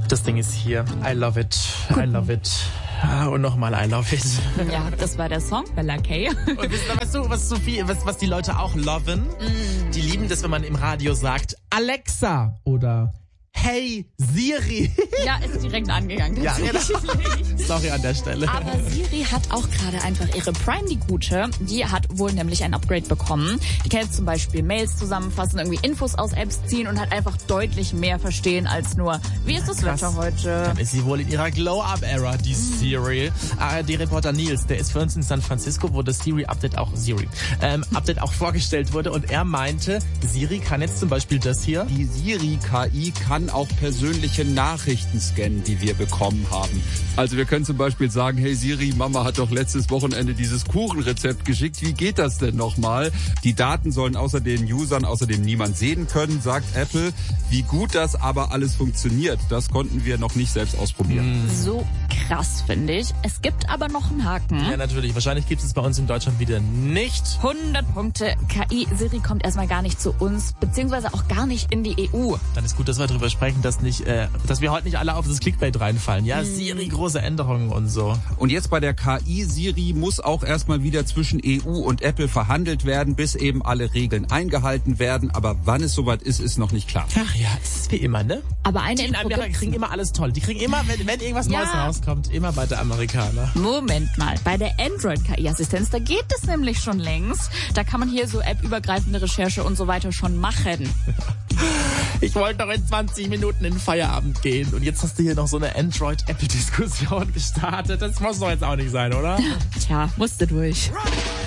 Das Ding ist hier. I love it. I love it. Und nochmal I love it. Ja, das war der Song Bella Kay. Und weißt du, was die Leute auch loven? Die lieben das, wenn man im Radio sagt, Alexa oder Hey Siri. Ja, ist direkt angegangen. Ja, sorry an der Stelle. Aber Siri hat auch gerade einfach ihre Prime, die gute. Die hat wohl nämlich ein Upgrade bekommen. Die kann jetzt zum Beispiel Mails zusammenfassen, irgendwie Infos aus Apps ziehen und hat einfach deutlich mehr verstehen als nur, wie ist das Wetter heute? Dann ist sie wohl in ihrer Glow-Up-Ära, die Siri. ARD-Reporter Nils, der ist für uns in San Francisco, wo das Siri-Update auch vorgestellt wurde. Und er meinte, Siri kann jetzt zum Beispiel das hier. Die Siri-KI kann auch persönliche Nachrichten scannen, die wir bekommen haben. Also wir können zum Beispiel sagen, hey Siri, Mama hat doch letztes Wochenende dieses Kuchenrezept geschickt. Wie geht das denn nochmal? Die Daten sollen außer den Usern außerdem niemand sehen können, sagt Apple. Wie gut das aber alles funktioniert, das konnten wir noch nicht selbst ausprobieren. So krass, finde ich. Es gibt aber noch einen Haken. Ja, natürlich. Wahrscheinlich gibt es bei uns in Deutschland wieder nicht. 100 Punkte. KI Siri kommt erstmal gar nicht zu uns, beziehungsweise auch gar nicht in die EU. Dann ist gut, dass wir darüber sprechen, dass wir heute nicht alle auf das Clickbait reinfallen. Ja, Siri, große Änderungen und so. Und jetzt bei der KI Siri muss auch erstmal wieder zwischen EU und Apple verhandelt werden, bis eben alle Regeln eingehalten werden. Aber wann es soweit ist, ist noch nicht klar. Ach ja, es ist wie immer, ne? Aber eine Die in Info Amerika kriegen immer alles toll. Die kriegen immer, wenn irgendwas Neues rauskommt, immer bei der Amerikaner. Moment mal, bei der Android-KI-Assistenz, da geht es nämlich schon längst. Da kann man hier so app-übergreifende Recherche und so weiter schon machen. Ich wollte doch in 20 Minuten in den Feierabend gehen und jetzt hast du hier noch so eine Android-Apple-Diskussion gestartet. Das muss doch jetzt auch nicht sein, oder? Tja, musste durch.